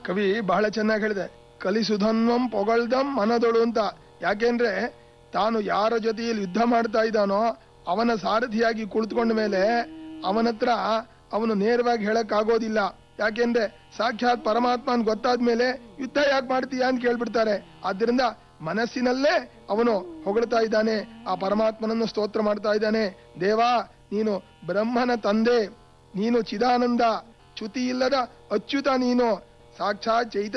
ಕವಿ ಬಹಳ ಚೆನ್ನಾಗಿ ಹೇಳಿದೆ. ಕಲಿಸುಧನ್ವಂ ಪೊಗಳ್ದಂ ಮನದೊಳು ಅಂತ. ಯಾಕೆಂದ್ರೆ ತಾನು ಯಾರ ಜೊತೆಯಲ್ಲಿ ಯುದ್ಧ ಮಾಡ್ತಾ ಇದ್ದಾನೋ ಅವನ ಸಾರಥಿಯಾಗಿ ಕುಳಿತುಕೊಂಡ ಮೇಲೆ ಅವನತ್ರ ಅವನು ನೇರವಾಗಿ ಹೇಳಕ್ ಆಗೋದಿಲ್ಲ. ಯಾಕೆಂದ್ರೆ ಸಾಕ್ಷಾತ್ ಪರಮಾತ್ಮನ್ ಗೊತ್ತಾದ್ಮೇಲೆ ಯುದ್ಧ ಯಾಕೆ ಮಾಡ್ತೀಯಾ ಅಂತ ಕೇಳ್ಬಿಡ್ತಾರೆ. ಆದ್ರಿಂದ ಮನಸ್ಸಿನಲ್ಲೇ ಅವನು ಹೊಗಳ್ತಾ ಇದ್ದಾನೆ, ಆ ಪರಮಾತ್ಮನನ್ನು ಸ್ತೋತ್ರ ಮಾಡ್ತಾ ಇದ್ದಾನೆ. ದೇವಾ, ನೀನು ಬ್ರಹ್ಮನ ತಂದೆ, ನೀನು ಚಿದಾನಂದ, ಚ್ಯುತಿ ಇಲ್ಲದ ಅಚ್ಯುತ, ನೀನು ಸಾಕ್ಷಾತ್ ಚೈತನ್ಯ